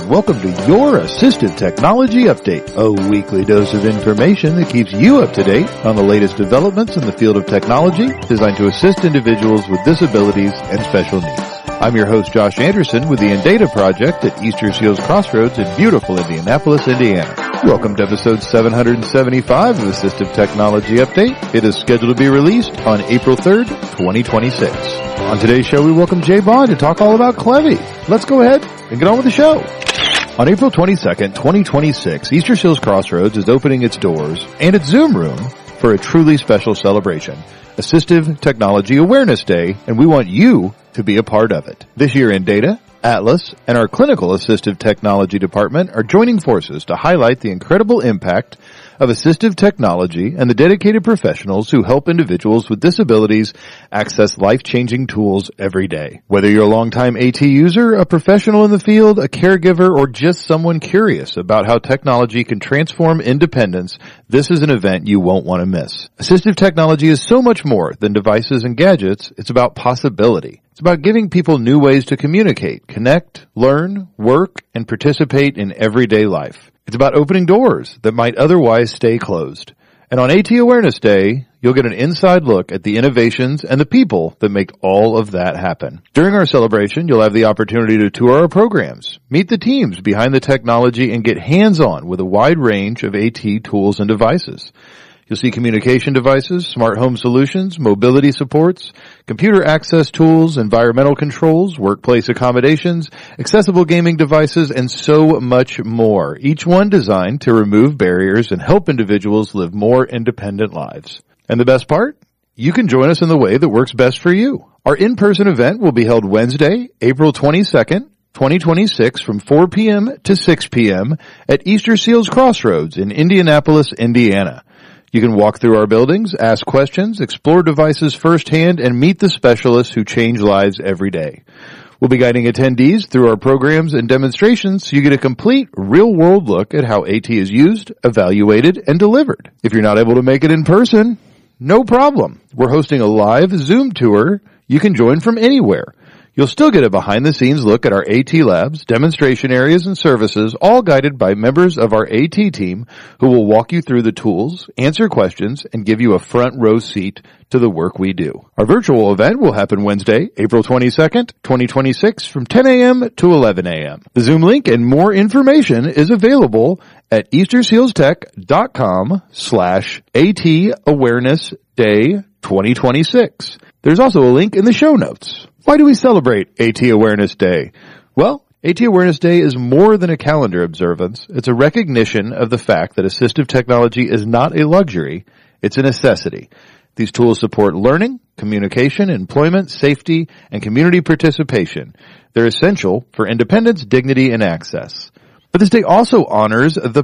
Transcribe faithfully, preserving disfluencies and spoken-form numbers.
welcome to your Assistive Technology Update, a weekly dose of information that keeps you up to date on the latest developments in the field of technology designed to assist individuals with disabilities and special needs. I'm your host, Josh Anderson, with the Indata Project at Easter Seals Crossroads in beautiful Indianapolis, Indiana. Welcome to episode seven hundred seventy-five of Assistive Technology Update. It is scheduled to be released on April third, twenty twenty-six. On today's show, we welcome Jay Bond to talk all about Clevy. Let's go ahead and get on with the show. On April twenty-second, twenty twenty-six, Easter Seals Crossroads is opening its doors and its Zoom room for a truly special celebration, Assistive Technology Awareness Day, and we want you to be a part of it. This year Indata, Atlas, and our Clinical Assistive Technology Department are joining forces to highlight the incredible impact of assistive technology and the dedicated professionals who help individuals with disabilities access life-changing tools every day. Whether you're a longtime AT user, a professional in the field, a caregiver, or just someone curious about how technology can transform independence, this is an event you won't want to miss. Assistive technology is so much more than devices and gadgets. It's about possibility. It's about giving people new ways to communicate, connect, learn, work, and participate in everyday life. It's about opening doors that might otherwise stay closed. And on AT Awareness Day, you'll get an inside look at the innovations and the people that make all of that happen. During our celebration, you'll have the opportunity to tour our programs, meet the teams behind the technology, and get hands-on with a wide range of AT tools and devices. You'll see communication devices, smart home solutions, mobility supports, computer access tools, environmental controls, workplace accommodations, accessible gaming devices, and so much more. Each one designed to remove barriers and help individuals live more independent lives. And the best part? You can join us in the way that works best for you. Our in-person event will be held Wednesday, April twenty-second, twenty twenty-six from four p.m. to six p.m. at Easter Seals Crossroads in Indianapolis, Indiana. You can walk through our buildings, ask questions, explore devices firsthand, and meet the specialists who change lives every day. We'll be guiding attendees through our programs and demonstrations so you get a complete real-world look at how AT is used, evaluated, and delivered. If you're not able to make it in person, no problem. We're hosting a live Zoom tour you can join from anywhere. You'll still get a behind-the-scenes look at our AT labs, demonstration areas, and services, all guided by members of our AT team who will walk you through the tools, answer questions, and give you a front-row seat to the work we do. Our virtual event will happen Wednesday, April twenty-second, twenty twenty-six from ten a.m. to eleven a.m. The Zoom link and more information is available at eastersealstech.com slash AT Awareness Day twenty twenty-six. There's also a link in the show notes. Why do we celebrate AT Awareness Day? Well, AT Awareness Day is more than a calendar observance. It's a recognition of the fact that assistive technology is not a luxury, it's a necessity. These tools support learning, communication, employment, safety, and community participation. They're essential for independence, dignity, and access. But this day also honors the